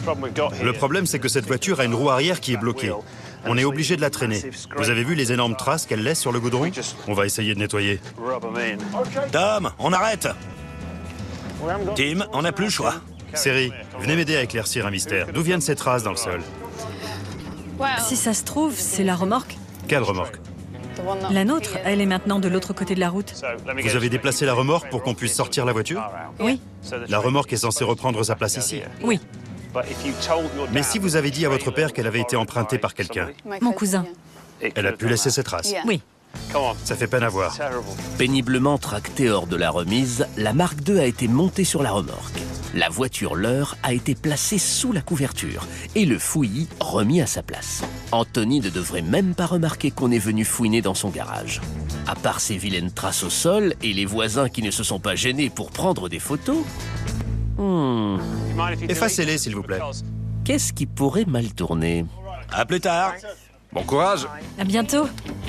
Le problème, c'est que cette voiture a une roue arrière qui est bloquée. On est obligé de la traîner. Vous avez vu les énormes traces qu'elle laisse sur le goudron? On va essayer de nettoyer. Tom, on arrête. Tim, on n'a plus le choix. Seri, venez m'aider à éclaircir un mystère. D'où viennent ces traces dans le sol? Si ça se trouve, c'est la remorque. Quelle remorque? La nôtre, elle est maintenant de l'autre côté de la route. Vous avez déplacé la remorque pour qu'on puisse sortir la voiture? Oui. La remorque est censée reprendre sa place ici. Oui. Mais si vous avez dit à votre père qu'elle avait été empruntée par quelqu'un, Mon cousin. elle a pu laisser ses traces. Oui. Ça fait peine à voir. Péniblement tractée hors de la remise, la Mark II a été montée sur la remorque. La voiture leur a été placée sous la couverture et le fouillis remis à sa place. Anthony ne devrait même pas remarquer qu'on est venu fouiner dans son garage. À part ces vilaines traces au sol et les voisins qui ne se sont pas gênés pour prendre des photos... Effacez-les, s'il vous plaît. Qu'est-ce qui pourrait mal tourner? À plus tard. Bon courage. À bientôt.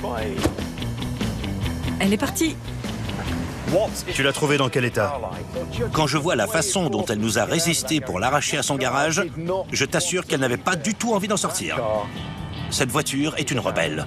Elle est partie. Tu l'as trouvée dans quel état? Quand je vois la façon dont elle nous a résisté pour l'arracher à son garage, je t'assure qu'elle n'avait pas du tout envie d'en sortir. Cette voiture est une rebelle.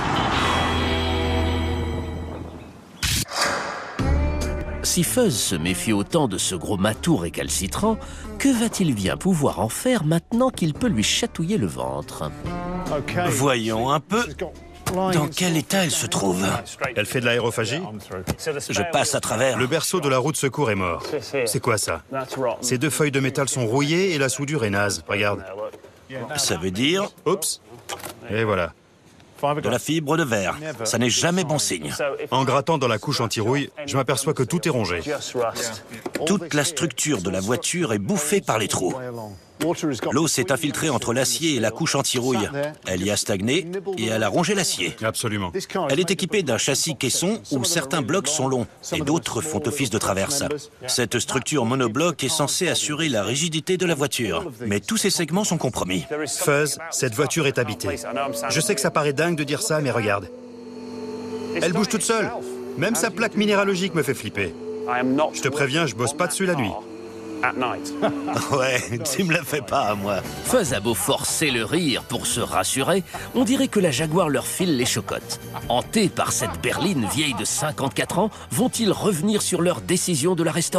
Si Fuzz se méfie autant de ce gros matou récalcitrant, que va-t-il bien pouvoir en faire maintenant qu'il peut lui chatouiller le ventre? Voyons un peu dans quel état elle se trouve. Elle fait de l'aérophagie? Je passe à travers. Le berceau de la roue de secours est mort. C'est quoi ça? Ces deux feuilles de métal sont rouillées et la soudure est naze. Regarde. Ça veut dire Oups. Et voilà. de la fibre de verre. Ça n'est jamais bon signe. En grattant dans la couche anti-rouille, je m'aperçois que tout est rongé. Toute la structure de la voiture est bouffée par les trous. L'eau s'est infiltrée entre l'acier et la couche anti-rouille. Elle y a stagné et elle a rongé l'acier. Absolument. Elle est équipée d'un châssis caisson où certains blocs sont longs et d'autres font office de traverse. Cette structure monobloc est censée assurer la rigidité de la voiture. Mais tous ces segments sont compromis. Fuzz, cette voiture est habitée. Je sais que ça paraît dingue de dire ça, mais regarde. Elle bouge toute seule. Même sa plaque minéralogique me fait flipper. Je te préviens, je bosse pas dessus la nuit. Ouais, tu me la fais pas à moi. Fuzz a beau forcer le rire pour se rassurer, on dirait que la Jaguar leur file les chocottes. Hantés par cette berline vieille de 54 ans, vont-ils revenir sur leur décision de la restaurer ?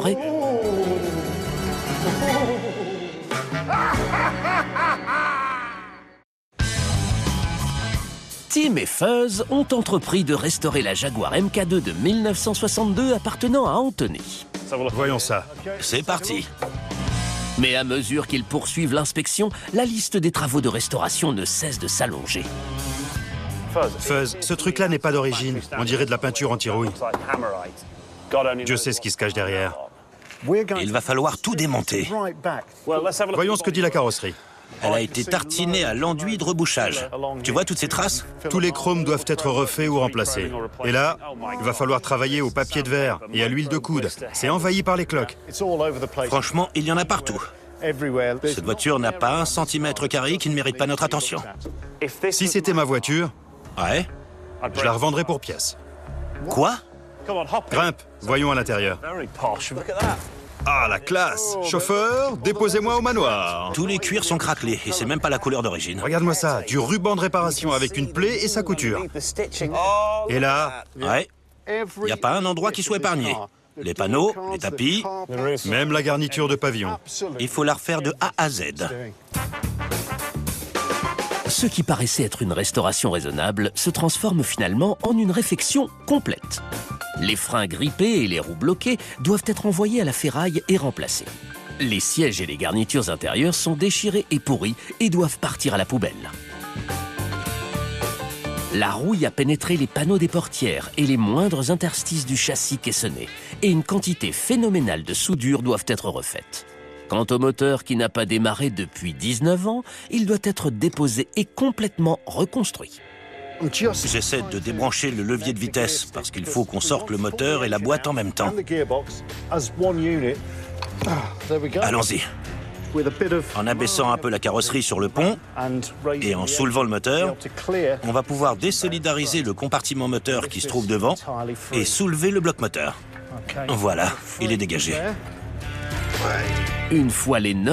Tim et Fuzz ont entrepris de restaurer la Jaguar MK2 de 1962 appartenant à Anthony. Voyons ça. C'est parti. Mais à mesure qu'ils poursuivent l'inspection, la liste des travaux de restauration ne cesse de s'allonger. Fuzz, ce truc-là n'est pas d'origine. On dirait de la peinture anti-rouille. Je sais ce qui se cache derrière. Il va falloir tout démonter. Voyons ce que dit la carrosserie. Elle a été tartinée à l'enduit de rebouchage. Tu vois toutes ces traces? Tous les chromes doivent être refaits ou remplacés. Et là, il va falloir travailler au papier de verre et à l'huile de coude. C'est envahi par les cloques. Franchement, il y en a partout. Cette voiture n'a pas un centimètre carré qui ne mérite pas notre attention. Si c'était ma voiture, Ouais? je la revendrais pour pièce. Quoi? Grimpe, voyons à l'intérieur. Ah, la classe! Chauffeur, déposez-moi au manoir. Tous les cuirs sont craquelés et c'est même pas la couleur d'origine. Regarde-moi ça, du ruban de réparation avec une plaie et sa couture. Et là, Ouais? Il n'y a pas un endroit qui soit épargné. Les panneaux, les tapis, même la garniture de pavillon. il faut la refaire de A à Z. Ce qui paraissait être une restauration raisonnable se transforme finalement en une réfection complète. Les freins grippés et les roues bloquées doivent être envoyés à la ferraille et remplacés. Les sièges et les garnitures intérieures sont déchirés et pourris et doivent partir à la poubelle. La rouille a pénétré les panneaux des portières et les moindres interstices du châssis caissonné, et une quantité phénoménale de soudures doivent être refaites. Quant au moteur qui n'a pas démarré depuis 19 ans, il doit être déposé et complètement reconstruit. J'essaie de débrancher le levier de vitesse parce qu'il faut qu'on sorte le moteur et la boîte en même temps. Allons-y. En abaissant un peu la carrosserie sur le pont et en soulevant le moteur, on va pouvoir désolidariser le compartiment moteur qui se trouve devant et soulever le bloc moteur. Voilà, il est dégagé. Une fois les